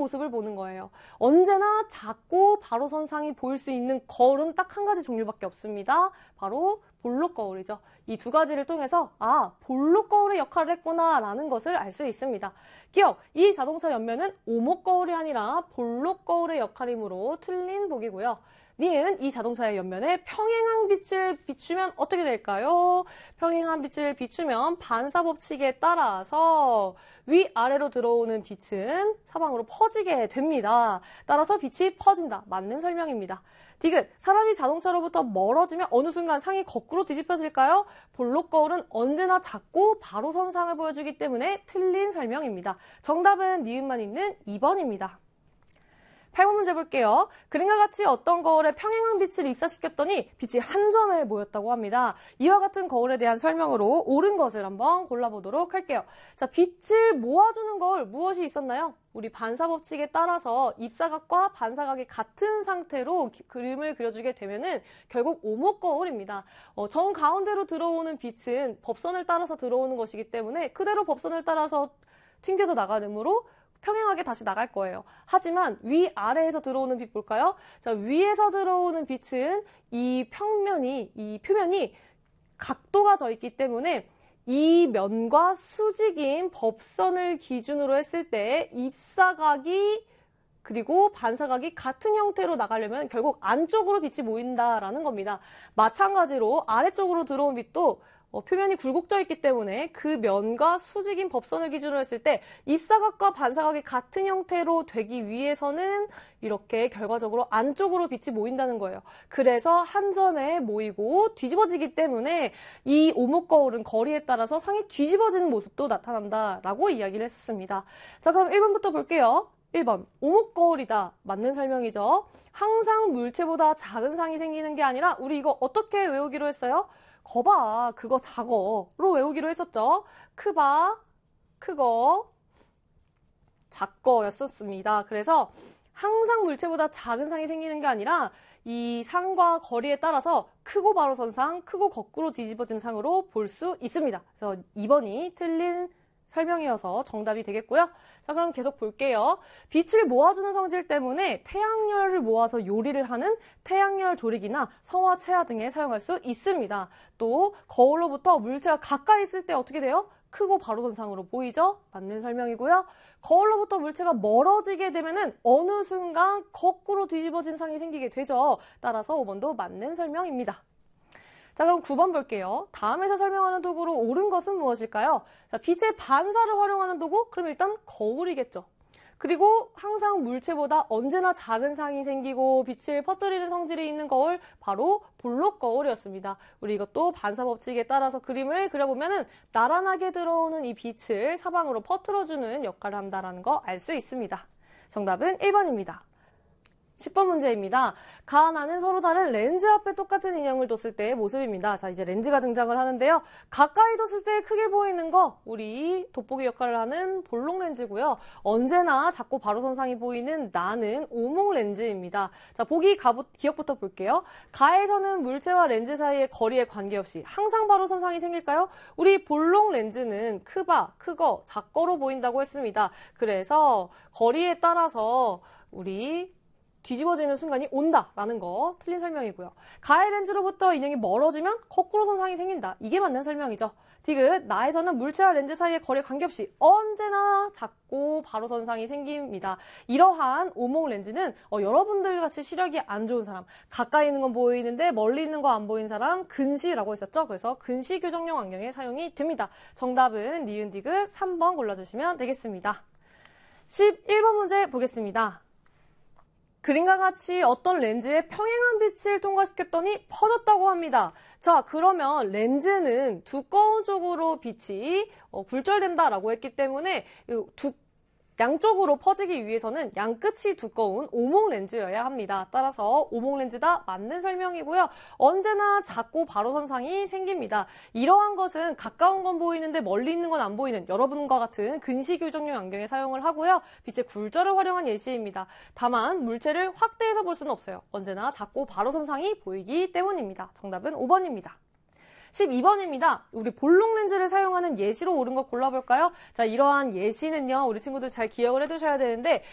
모습을 보는 거예요. 언제나 작고 바로 선상이 보일 수 있는 거울은 딱 한 가지 종류밖에 없습니다. 바로 볼록 거울이죠. 이 두 가지를 통해서 볼록 거울의 역할을 했구나 라는 것을 알 수 있습니다. 기억! 이 자동차 옆면은 오목 거울이 아니라 볼록 거울의 역할이므로 틀린 보기고요. 니은 이 자동차의 옆면에 평행한 빛을 비추면 어떻게 될까요? 평행한 빛을 비추면 반사법칙에 따라서 위아래로 들어오는 빛은 사방으로 퍼지게 됩니다. 따라서 빛이 퍼진다. 맞는 설명입니다. 디귿, 사람이 자동차로부터 멀어지면 어느 순간 상이 거꾸로 뒤집혀질까요? 볼록 거울은 언제나 작고 바로 선상을 보여주기 때문에 틀린 설명입니다. 정답은 니은만 있는 2번입니다. 8번 문제 볼게요. 그림과 같이 어떤 거울에 평행한 빛을 입사시켰더니 빛이 한 점에 모였다고 합니다. 이와 같은 거울에 대한 설명으로 옳은 것을 한번 골라보도록 할게요. 자, 빛을 모아주는 거울 무엇이 있었나요? 우리 반사법칙에 따라서 입사각과 반사각이 같은 상태로 그림을 그려주게 되면은 결국 오목 거울입니다. 정 가운데로 들어오는 빛은 법선을 따라서 들어오는 것이기 때문에 그대로 법선을 따라서 튕겨져 나가므로 평행하게 다시 나갈 거예요. 하지만 위아래에서 들어오는 빛 볼까요? 자, 위에서 들어오는 빛은 이 표면이 각도가 져 있기 때문에 이 면과 수직인 법선을 기준으로 했을 때 입사각이 그리고 반사각이 같은 형태로 나가려면 결국 안쪽으로 빛이 모인다라는 겁니다. 마찬가지로 아래쪽으로 들어온 빛도 표면이 굴곡져 있기 때문에 그 면과 수직인 법선을 기준으로 했을 때 입사각과 반사각이 같은 형태로 되기 위해서는 이렇게 결과적으로 안쪽으로 빛이 모인다는 거예요. 그래서 한 점에 모이고 뒤집어지기 때문에 이 오목 거울은 거리에 따라서 상이 뒤집어지는 모습도 나타난다라고 이야기를 했었습니다. 자, 그럼 1번부터 볼게요. 1번, 오목 거울이다. 맞는 설명이죠. 항상 물체보다 작은 상이 생기는 게 아니라 우리 이거 어떻게 외우기로 했어요? 거봐, 그거 작어로 외우기로 했었죠. 크바, 크거, 작거였었습니다. 그래서 항상 물체보다 작은 상이 생기는 게 아니라 이 상과 거리에 따라서 크고 바로 선 상, 크고 거꾸로 뒤집어진 상으로 볼 수 있습니다. 그래서 2번이 틀린 설명이어서 정답이 되겠고요. 자, 그럼 계속 볼게요. 빛을 모아주는 성질 때문에 태양열을 모아서 요리를 하는 태양열 조리기나 성화 체화 등에 사용할 수 있습니다. 또 거울로부터 물체가 가까이 있을 때 어떻게 돼요? 크고 바로 선상으로 보이죠? 맞는 설명이고요. 거울로부터 물체가 멀어지게 되면은 어느 순간 거꾸로 뒤집어진 상이 생기게 되죠. 따라서 5번도 맞는 설명입니다. 자, 그럼 9번 볼게요. 다음에서 설명하는 도구로 옳은 것은 무엇일까요? 자, 빛의 반사를 활용하는 도구? 그럼 일단 거울이겠죠. 그리고 항상 물체보다 언제나 작은 상이 생기고 빛을 퍼뜨리는 성질이 있는 거울, 바로 볼록 거울이었습니다. 우리 이것도 반사법칙에 따라서 그림을 그려보면은 나란하게 들어오는 이 빛을 사방으로 퍼뜨려주는 역할을 한다는 거 알 수 있습니다. 정답은 1번입니다. 10번 문제입니다. 가, 나는 서로 다른 렌즈 앞에 똑같은 인형을 뒀을 때의 모습입니다. 자, 이제 렌즈가 등장을 하는데요. 가까이 뒀을 때 크게 보이는 거, 우리 돋보기 역할을 하는 볼록 렌즈고요. 언제나 작고 바로 선상이 보이는 나는 오목 렌즈입니다. 자, 보기 기억부터 볼게요. 가에서는 물체와 렌즈 사이의 거리에 관계없이 항상 바로 선상이 생길까요? 우리 볼록 렌즈는 크바, 크거, 작거로 보인다고 했습니다. 그래서 거리에 따라서 우리 뒤집어지는 순간이 온다라는 거 틀린 설명이고요. 가해 렌즈로부터 인형이 멀어지면 거꾸로 선상이 생긴다. 이게 맞는 설명이죠. 디귿, 나에서는 물체와 렌즈 사이의 거리에 관계없이 언제나 작고 바로 선상이 생깁니다. 이러한 오목 렌즈는 여러분들 같이 시력이 안 좋은 사람, 가까이 있는 건 보이는데 멀리 있는 거 안 보이는 사람 근시라고 했었죠. 그래서 근시 교정용 안경에 사용이 됩니다. 정답은 니은 디귿 3번 골라주시면 되겠습니다. 11번 문제 보겠습니다. 그림과 같이 어떤 렌즈에 평행한 빛을 통과시켰더니 퍼졌다고 합니다. 자, 그러면 렌즈는 두꺼운 쪽으로 빛이 굴절된다라고 했기 때문에 양쪽으로 퍼지기 위해서는 양끝이 두꺼운 오목 렌즈여야 합니다. 따라서 오목 렌즈다 맞는 설명이고요. 언제나 작고 바로 선상이 생깁니다. 이러한 것은 가까운 건 보이는데 멀리 있는 건 안 보이는 여러분과 같은 근시 교정용 안경에 사용을 하고요. 빛의 굴절을 활용한 예시입니다. 다만 물체를 확대해서 볼 수는 없어요. 언제나 작고 바로 선상이 보이기 때문입니다. 정답은 5번입니다. 12번입니다. 우리 볼록 렌즈를 사용하는 예시로 옳은 거 골라볼까요? 자, 이러한 예시는요, 우리 친구들 잘 기억을 해두셔야 되는데,